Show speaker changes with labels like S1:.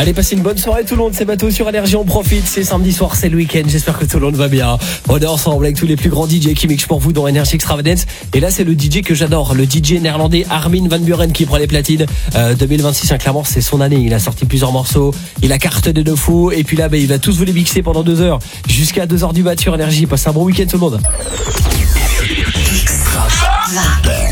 S1: Allez, passez une bonne soirée tout le monde, c'est Bateau sur Énergie, on profite, c'est samedi soir, c'est le week-end, j'espère que tout le monde va bien. On est ensemble avec tous les plus grands DJ qui mixent pour vous dans Energy Extravagance. Et là c'est le DJ que j'adore, le DJ néerlandais Armin van Buuren qui prend les platines. 2026, clairement c'est son année, il a sorti plusieurs morceaux, il a cartonné de fou, et puis là il va tous vous les mixer pendant 2 heures, jusqu'à 2 heures du mat sur Énergie. Passez un bon week-end tout le monde.